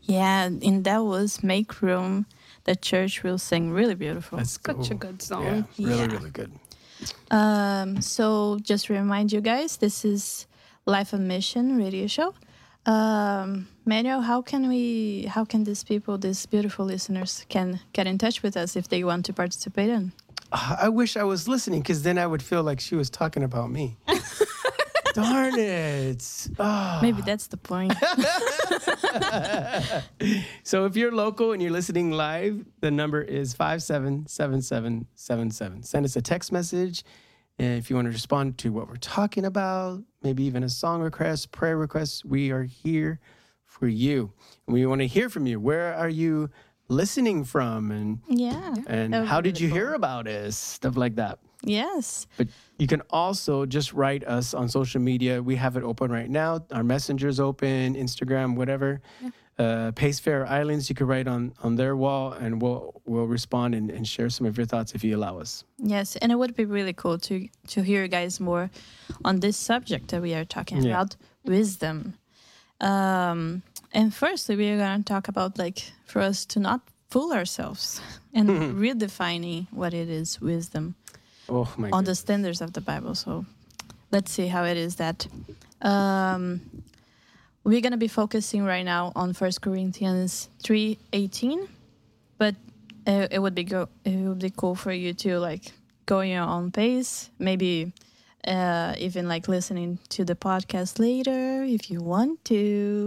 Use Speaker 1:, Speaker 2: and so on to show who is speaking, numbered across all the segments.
Speaker 1: Yeah, and that was Make Room. The church will sing really beautiful.
Speaker 2: That's
Speaker 3: Such a good song.
Speaker 2: Yeah, really,
Speaker 1: Yeah.
Speaker 2: really good.
Speaker 1: So just to remind you guys, this is Life on Mission radio show. Manuel, how can these people, these beautiful listeners, can get in touch with us if they want to participate in?
Speaker 2: I wish I was listening because then I would feel like she was talking about me. Darn it. Ah.
Speaker 1: Maybe that's the point.
Speaker 2: So if you're local and you're listening live, the number is 577777. Send us a text message. And if you want to respond to what we're talking about, maybe even a song request, prayer request, we are here for you. And we want to hear from you. Where are you listening from? And
Speaker 1: Yeah.
Speaker 2: and
Speaker 1: that would
Speaker 2: how
Speaker 1: be
Speaker 2: did
Speaker 1: really
Speaker 2: you
Speaker 1: cool.
Speaker 2: hear about us? Stuff like that.
Speaker 1: Yes.
Speaker 2: But you can also just write us on social media. We have it open right now. Our messenger's open, Instagram, whatever. Pace Fair Islands, you can write on their wall, and we'll respond and share some of your thoughts if you allow us.
Speaker 1: Yes, and it would be really cool to hear you guys more on this subject that we are talking
Speaker 2: Yeah.
Speaker 1: about, wisdom. And firstly, we are going to talk about, like, for us to not fool ourselves and redefining what it is wisdom
Speaker 2: Oh my
Speaker 1: on the
Speaker 2: goodness.
Speaker 1: standards of the Bible. So let's see how it is that we're going to be focusing right now on 1 Corinthians 3:18, but it would be cool for you to, like, go in your own pace, maybe even, like, listening to the podcast later if you want to.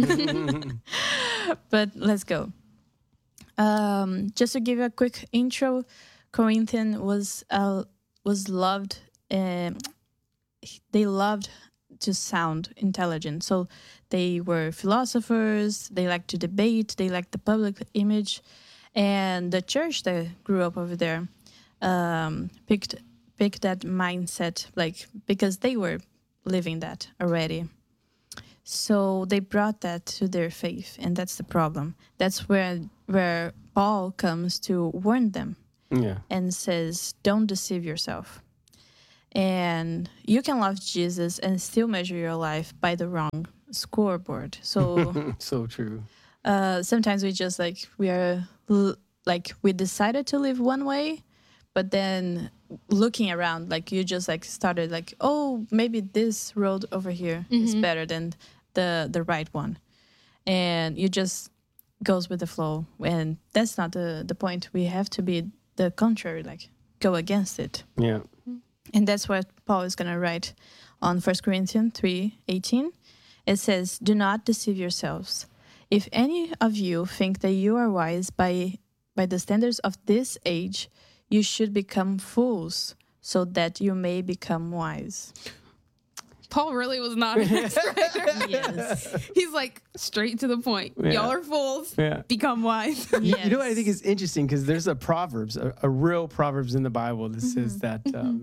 Speaker 1: But let's go. Just to give you a quick intro, Corinthian was loved. They loved to sound intelligent, so they were philosophers. They liked to debate. They liked the public image, and the church that grew up over there picked that mindset, like, because they were living that already. So they brought that to their faith, and that's the problem. That's where Paul comes to warn them
Speaker 2: Yeah.
Speaker 1: and says, don't deceive yourself. And you can love Jesus and still measure your life by the wrong scoreboard. So
Speaker 2: So true.
Speaker 1: sometimes we just, like, we decided to live one way, but then looking around, like, you just, like, started, like, oh, maybe this road over here is better than the right one. And you just goes with the flow. And that's not the point. We have to be the contrary, like, go against it.
Speaker 2: Yeah.
Speaker 1: And that's what Paul is going to write on 1 Corinthians 3:18. It says, do not deceive yourselves. If any of you think that you are wise by the standards of this age, you should become fools so that you may become wise.
Speaker 3: Paul really was not an extra.
Speaker 1: Yes.
Speaker 3: He's like straight to the point.
Speaker 2: Yeah.
Speaker 3: Y'all are fools.
Speaker 2: Yeah.
Speaker 3: Become wise.
Speaker 2: You know what I think is interesting, because there's a Proverbs, a real Proverbs in the Bible that says that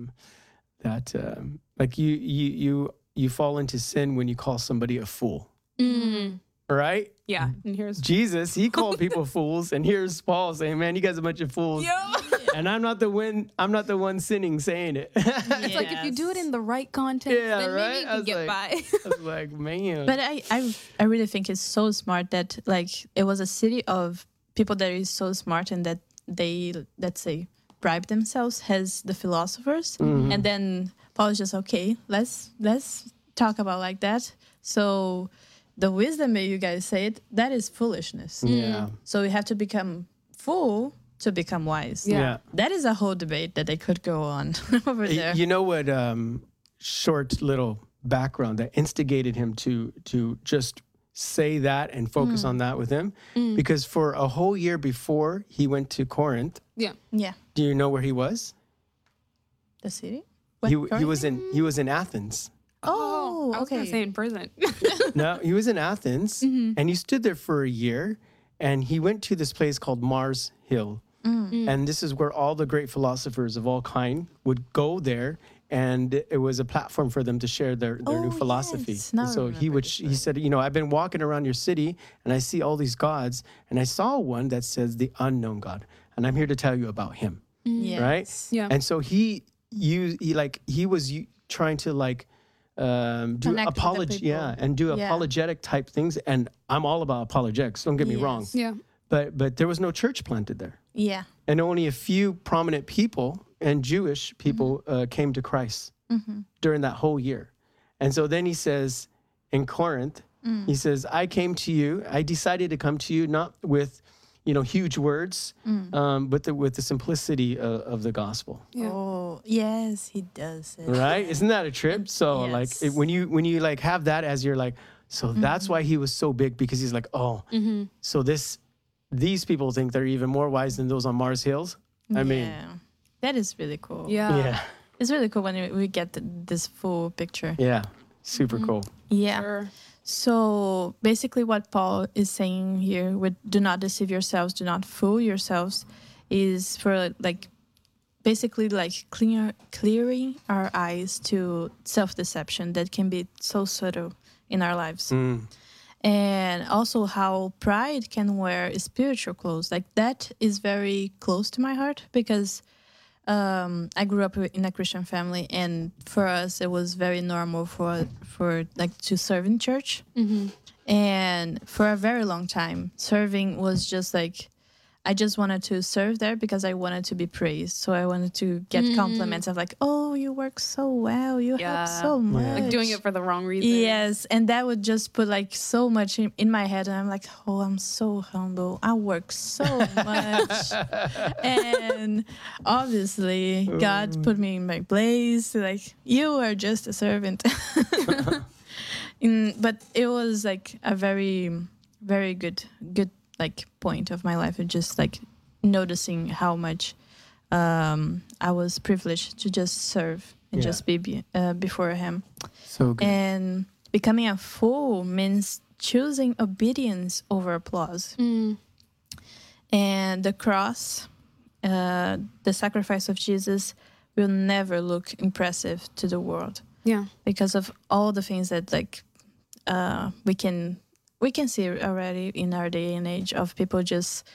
Speaker 2: like you fall into sin when you call somebody a fool, right?
Speaker 3: Yeah. And here's
Speaker 2: Jesus, he called people fools, and here's Paul saying, "Man, you guys are a bunch of fools." And I'm not the one sinning saying it.
Speaker 3: it's like if you do it in the right context,
Speaker 2: Yeah,
Speaker 3: then
Speaker 2: right?
Speaker 3: maybe you
Speaker 2: I
Speaker 3: can
Speaker 2: was
Speaker 3: get by.
Speaker 2: I was like, man.
Speaker 1: But I really think it's so smart that, like, it was a city of people that is so smart and that they, let's say, bribe themselves as the philosophers. And then Paul is just, okay, let's talk about like that. So the wisdom that you guys said, that is foolishness.
Speaker 2: Yeah.
Speaker 1: So we have to become fool to become wise.
Speaker 2: Yeah.
Speaker 1: That is a whole debate that they could go on over there.
Speaker 2: You know what? Short little background that instigated him to just say that and focus on that with him, because for a whole year before he went to Corinth,
Speaker 3: Yeah.
Speaker 1: Yeah.
Speaker 2: do you know where he was?
Speaker 1: The city?
Speaker 2: He
Speaker 1: What,
Speaker 2: was in Athens.
Speaker 1: Oh,
Speaker 3: I was gonna
Speaker 1: okay.
Speaker 3: say in prison.
Speaker 2: No, he was in Athens, and he stood there for a year, and he went to this place called Mars Hill. And this is where all the great philosophers of all kind would go there, and it was a platform for them to share their new philosophy.
Speaker 1: yes. Now I
Speaker 2: And so he
Speaker 1: remember
Speaker 2: would
Speaker 1: this
Speaker 2: he said, I've been walking around your city, and I see all these gods, and I saw one that says the unknown God, and I'm here to tell you about him.
Speaker 1: Yes.
Speaker 2: Right?
Speaker 3: Yeah.
Speaker 2: And so he was trying to do
Speaker 1: Connect with the
Speaker 2: apology,
Speaker 1: people.
Speaker 2: and do
Speaker 1: Yeah.
Speaker 2: apologetic type things. And I'm all about apologetics. Don't get me wrong.
Speaker 1: Yes.
Speaker 3: Yeah.
Speaker 2: But there was no church planted there,
Speaker 1: Yeah.
Speaker 2: and only a few prominent people and Jewish people came to Christ during that whole year. And so then he says in Corinth, he says, I came to you. I decided to come to you not with, huge words, but with the simplicity of the gospel.
Speaker 3: Yeah.
Speaker 1: Oh, yes, he does it.
Speaker 2: Right? Isn't that a trip? So
Speaker 1: Yes.
Speaker 2: when you like have that as your like, so that's why he was so big, because he's like, so these people think they're even more wise than those on Mars Hills. I mean,
Speaker 1: Yeah. That is really cool.
Speaker 2: yeah,
Speaker 1: It's really cool when we get this full picture.
Speaker 2: yeah, super cool.
Speaker 1: Yeah.
Speaker 3: Sure.
Speaker 1: So basically, what Paul is saying here with "do not deceive yourselves, do not fool yourselves," is for basically clearing our eyes to self-deception that can be so subtle in our lives, and also how pride can wear spiritual clothes. Like that is very close to my heart because I grew up in a Christian family, and for us, it was very normal for to serve in church. And for a very long time, serving was just like I just wanted to serve there because I wanted to be praised. So I wanted to get compliments of like, "Oh, you work so well, you help so much."
Speaker 3: Like doing it for the wrong reason.
Speaker 1: Yes, and that would just put so much in my head, and I'm like, oh, I'm so humble. I work so much, and obviously God put me in my place. Like, you are just a servant. But it was like a very, very good point of my life, and just noticing how much I was privileged to just serve and just be before Him.
Speaker 2: So good.
Speaker 1: And becoming a fool means choosing obedience over applause. And the cross, the sacrifice of Jesus, will never look impressive to the world.
Speaker 3: Yeah.
Speaker 1: Because of all the things that we can see already in our day and age of people just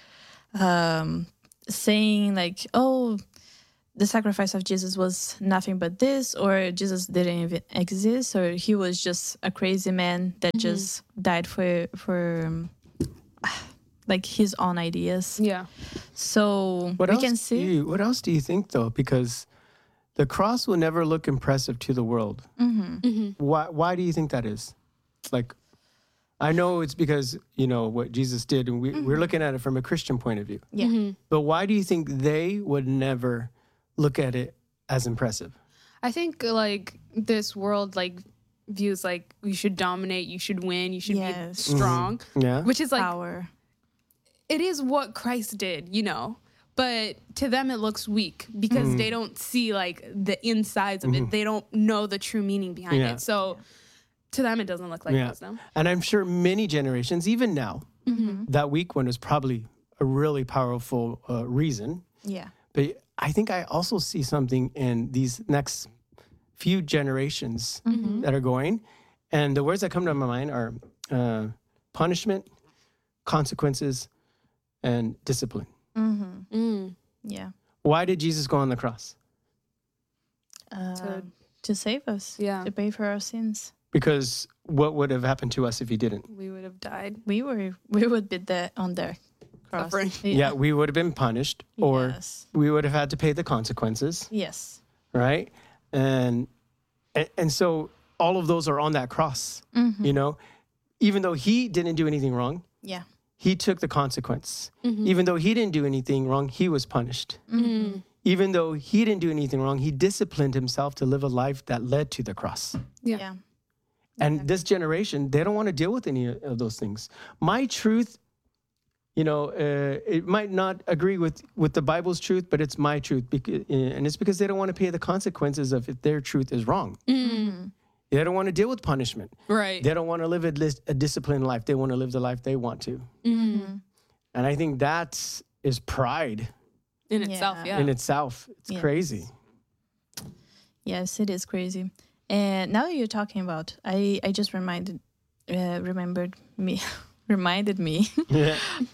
Speaker 1: saying like, oh, the sacrifice of Jesus was nothing but this, or Jesus didn't even exist, or he was just a crazy man that just died for his own ideas.
Speaker 3: Yeah.
Speaker 1: So
Speaker 2: What
Speaker 1: we can see.
Speaker 2: what else do you think though? Because the cross will never look impressive to the world. Why do you think that is? Like, I know it's because, what Jesus did, and we're looking at it from a Christian point of view.
Speaker 1: Yeah.
Speaker 2: But why do you think they would never look at it as impressive?
Speaker 3: I think this world views you should dominate, you should win, you should
Speaker 1: Yes.
Speaker 3: be strong,
Speaker 2: Yeah.
Speaker 3: which is
Speaker 1: Power.
Speaker 3: it is what Christ did, but to them it looks weak because they don't see the insides of it. They don't know the true meaning behind
Speaker 2: Yeah.
Speaker 3: it. So to them it doesn't look like wisdom.
Speaker 2: And I'm sure many generations, even now, that weak one is probably a really powerful reason.
Speaker 1: Yeah.
Speaker 2: But I think I also see something in these next few generations that are going. And the words that come to my mind are punishment, consequences, and discipline.
Speaker 1: Yeah.
Speaker 2: Why did Jesus go on the cross?
Speaker 1: To save us.
Speaker 3: Yeah.
Speaker 1: To pay for our sins.
Speaker 2: Because what would have happened to us if he didn't?
Speaker 3: We would have died.
Speaker 1: We would be there on their cross.
Speaker 3: Suffering.
Speaker 2: Yeah, we would have been punished, or
Speaker 1: Yes.
Speaker 2: we would have had to pay the consequences,
Speaker 1: Yes.
Speaker 2: right? And so all of those are on that cross, Even though he didn't do anything wrong,
Speaker 1: Yeah.
Speaker 2: he took the consequence. Even though he didn't do anything wrong, he was punished. Even though he didn't do anything wrong, he disciplined himself to live a life that led to the cross.
Speaker 1: Yeah.
Speaker 2: And this generation, they don't want to deal with any of those things. My truth, it might not agree with the Bible's truth, but it's my truth. And it's because they don't want to pay the consequences of if their truth is wrong. They don't want to deal with punishment.
Speaker 3: Right.
Speaker 2: They don't want to live a disciplined life. They want to live the life they want to. And I think that is pride
Speaker 3: In itself, yeah.
Speaker 2: in itself. It's
Speaker 1: Yes.
Speaker 2: crazy.
Speaker 1: Yes, it is crazy. And now that you're talking about, I just reminded me
Speaker 2: Yeah.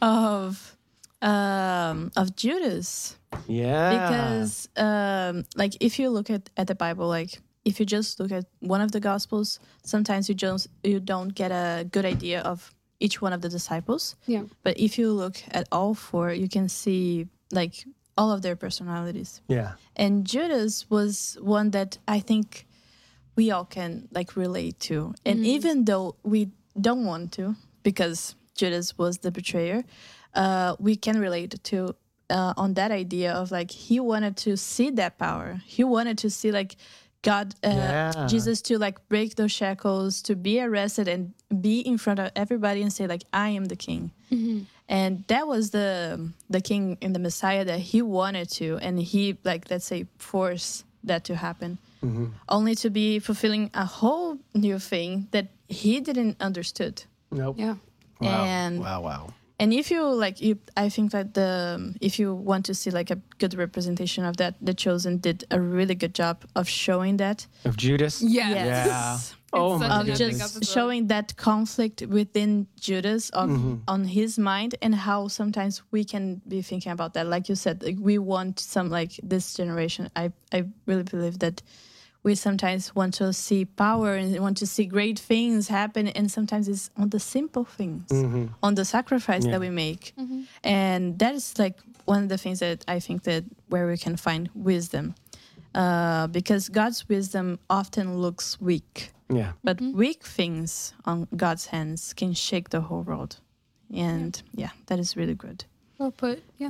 Speaker 1: of Judas.
Speaker 2: Yeah.
Speaker 1: Because if you look at the Bible, if you just look at one of the Gospels, sometimes you don't get a good idea of each one of the disciples.
Speaker 3: Yeah.
Speaker 1: But if you look at all four, you can see like all of their personalities.
Speaker 2: Yeah.
Speaker 1: And Judas was one that I think we all can like relate to. And even though we don't want to, because Judas was the betrayer, we can relate to on that idea of like he wanted to see that power. He wanted to see like God, Jesus to like break those shackles, to be arrested and be in front of everybody and say like, I am the king. And that was the king and the Messiah that he wanted to, and he like, let's say, forced that to happen, only to be fulfilling a whole new thing that he didn't understood.
Speaker 2: Nope.
Speaker 3: Yeah.
Speaker 2: Wow.
Speaker 1: And
Speaker 2: Wow.
Speaker 1: and if you like, I think that if you want to see like a good representation of that, The Chosen did a really good job of showing that.
Speaker 2: Of Judas?
Speaker 3: Yes.
Speaker 2: Yeah. Oh
Speaker 3: such
Speaker 2: my
Speaker 3: a good
Speaker 2: goodness.
Speaker 3: episode.
Speaker 1: Showing that conflict within Judas on his mind, and how sometimes we can be thinking about that. Like you said, like we want some, like this generation, I really believe that we sometimes want to see power and want to see great things happen, and sometimes it's on the simple things, on the sacrifice that we make. And that is like one of the things that I think that where we can find wisdom, because God's wisdom often looks weak.
Speaker 2: Yeah.
Speaker 1: But weak things on God's hands can shake the whole world. And yeah, that is really good.
Speaker 3: Well put. Yeah.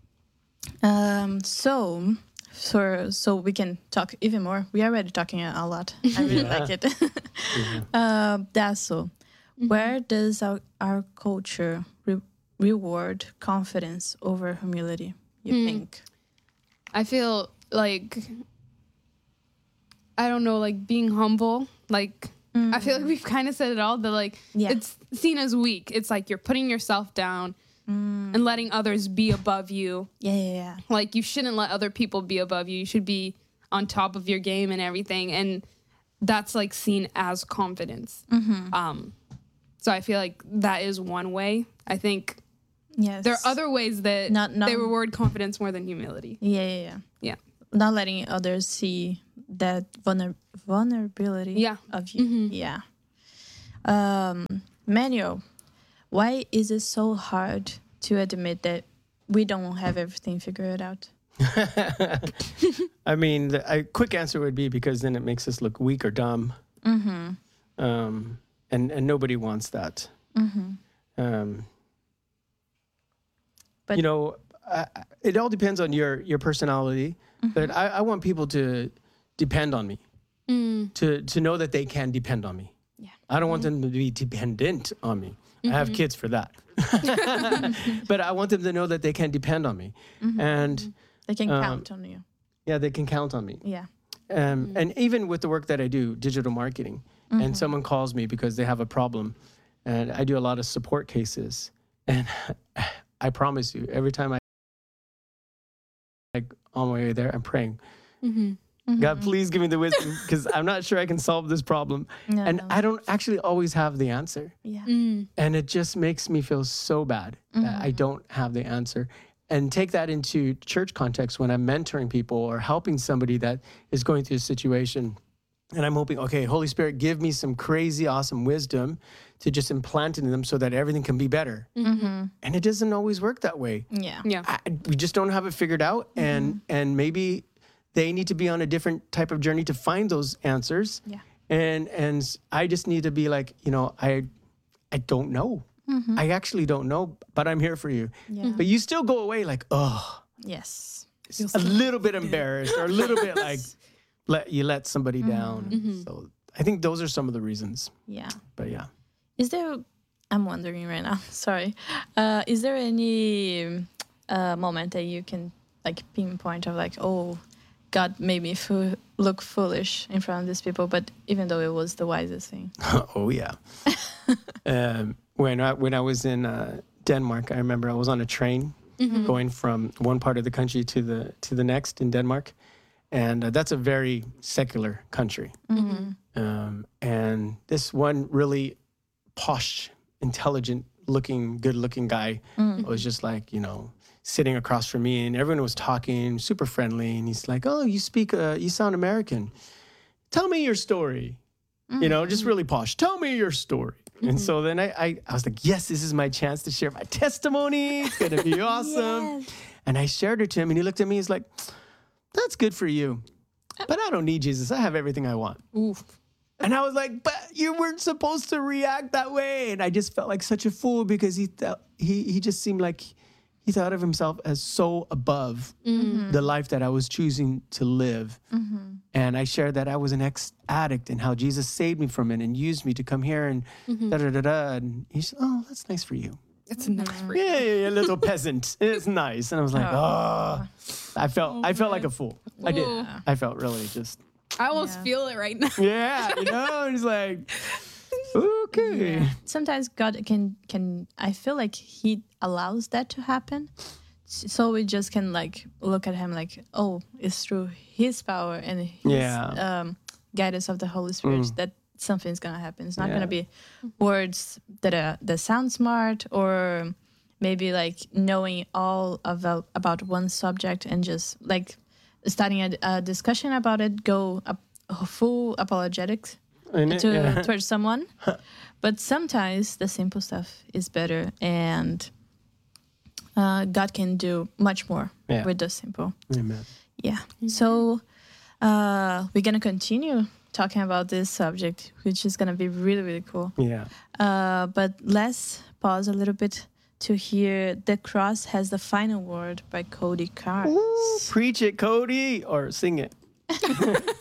Speaker 1: So we can talk even more. We are already talking a lot. I really like it. Dasso, where does our culture reward confidence over humility, you think?
Speaker 3: I feel like, I don't know, like being humble. Like, I feel like we've kind of said it all, but like, it's seen as weak. It's like you're putting yourself down and letting others be above you.
Speaker 1: Yeah.
Speaker 3: Like, you shouldn't let other people be above you. You should be on top of your game and everything. And that's like seen as confidence. So I feel like that is one way. I think
Speaker 1: Yes.
Speaker 3: there are other ways that
Speaker 1: Not-
Speaker 3: they reward confidence more than humility.
Speaker 1: Yeah.
Speaker 3: Yeah.
Speaker 1: Not letting others see that vulnerability of you. Yeah. Manuel, why is it so hard to admit that we don't have everything figured out?
Speaker 2: I mean, the quick answer would be because then it makes us look weak or dumb. And nobody wants that.
Speaker 1: But
Speaker 2: you know, it all depends on your personality. But I want people to depend on me, to know that they can depend on me.
Speaker 1: Yeah.
Speaker 2: I don't want them to be dependent on me. I have kids for that. But I want them to know that they can depend on me. And
Speaker 1: they can count on you.
Speaker 2: yeah, they can count on me.
Speaker 1: Yeah.
Speaker 2: And even with the work that I do, digital marketing, and someone calls me because they have a problem, and I do a lot of support cases. And I promise you, every time on my way there, I'm praying, God, please give me the wisdom, because I'm not sure I can solve this problem.
Speaker 1: No.
Speaker 2: I don't actually always have the answer.
Speaker 1: Yeah.
Speaker 2: And it just makes me feel so bad that I don't have the answer. And take that into church context when I'm mentoring people or helping somebody that is going through a situation. And I'm hoping, okay, Holy Spirit, give me some crazy, awesome wisdom to just implant in them so that everything can be better. And it doesn't always work that way.
Speaker 1: Yeah.
Speaker 2: We just don't have it figured out. And maybe they need to be on a different type of journey to find those answers.
Speaker 1: Yeah.
Speaker 2: And I just need to be like, I don't know. I actually don't know, but I'm here for you.
Speaker 1: Yeah.
Speaker 2: But you still go away like, oh,
Speaker 1: Yes.
Speaker 2: a little bit embarrassed or a little bit like let somebody down. So I think those are some of the reasons.
Speaker 1: Yeah.
Speaker 2: But yeah.
Speaker 1: Is there, I'm wondering right now, sorry. Is there any moment that you can like pinpoint of like, oh, God made me look foolish in front of these people, but even though it was the wisest thing?
Speaker 2: Oh yeah. When I was in Denmark, I remember I was on a train going from one part of the country to the next in Denmark, and that's a very secular country. And this one really posh, intelligent looking, good looking guy was just like, sitting across from me, and everyone was talking, super friendly, and he's like, "Oh, you sound American." tell me your story. You know, just really posh. Tell me your story. And so then I was like, yes, this is my chance to share my testimony. It's going to be awesome.
Speaker 1: Yes.
Speaker 2: And I shared it to him, and he looked at me. He's like, that's good for you. But I don't need Jesus. I have everything I want.
Speaker 3: Oof.
Speaker 2: And I was like, but you weren't supposed to react that way. And I just felt like such a fool because he just seemed like he thought of himself as so above the life that I was choosing to live. And I shared that I was an ex-addict and how Jesus saved me from it and used me to come here and da-da-da-da. And he said, oh, that's nice for you.
Speaker 3: It's nice for you.
Speaker 2: Yeah, little peasant. It's nice. And I was like, oh. I felt like a fool. I did.
Speaker 3: Ooh.
Speaker 2: I felt really just,
Speaker 3: I almost feel it right now.
Speaker 2: yeah, you know, it's like, okay.
Speaker 1: Yeah. Sometimes God can I feel like he allows that to happen. So we just can like look at him like, oh, it's through his power and his guidance of the Holy Spirit that something's gonna happen. It's not gonna be words that sound smart or maybe like knowing all about one subject and just like starting a discussion about it, go full apologetics towards someone. But sometimes the simple stuff is better, and God can do much more with the simple.
Speaker 2: Amen.
Speaker 1: Yeah. So we're gonna continue talking about this subject, which is gonna be really, really cool.
Speaker 2: Yeah.
Speaker 1: But let's pause a little bit to hear "The Cross Has the Final Word" by Cody Carnes.
Speaker 2: Preach it, Cody, or sing it.